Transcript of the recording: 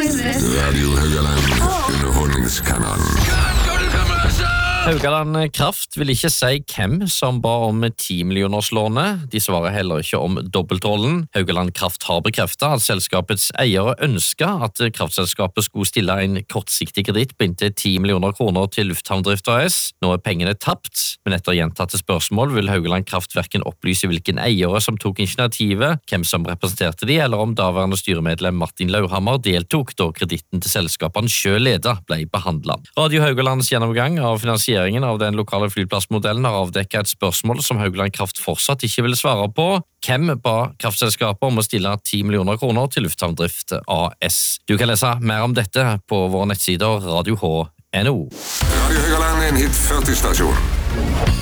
Radio Haugaland, underholdningskanalen. Haugaland Kraft vil ikke si hvem som ba om 10 millionerslånet. De svarer heller ikke om dobbeltrollen. Haugaland Kraft har bekreftet at selskapets eiere ønsket at kraftselskapet skulle stille en kortsiktig kreditt på inntil 10 millioner kroner til Lufthavndrift AS. Nå er pengene tapt, men etter gjentatte spørsmål vil Haugaland Kraft hverken opplyse hvilken eiere som tok initiativet, hvem som representerte de, eller om daværende styremedlem Martin Lauhammer deltok da kreditten til selskapene selv ledet ble behandlet. Radio Haugalands gjennomgang av finansieringen av den lokale flyplassmodellen har avdekket et spørsmål som Haugaland Kraft fortsatt ikke vil svare på. Hvem ba kraftselskapet om å stille 10 millioner kroner til Lufthavndrift AS? Du kan lese mer om dette på våre nettsider Radio H.no. Radio Haugaland er en hit 40-stasjon.